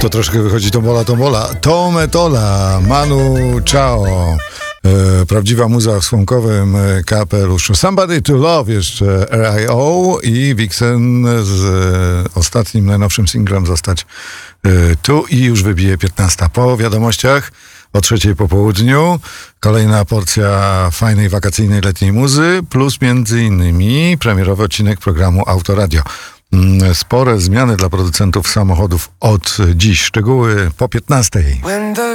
To troszkę wychodzi tombola. Tometola, Manu Chao. Prawdziwa muza w słomkowym kapeluszu. Somebody to Love jeszcze R.I.O. i Vixen z ostatnim, najnowszym singlem Zostać tu i już wybije 15 po wiadomościach o 3 po południu. Kolejna porcja fajnej wakacyjnej letniej muzy plus między innymi premierowy odcinek programu Autoradio. Spore zmiany dla producentów samochodów od dziś. Szczegóły po 15.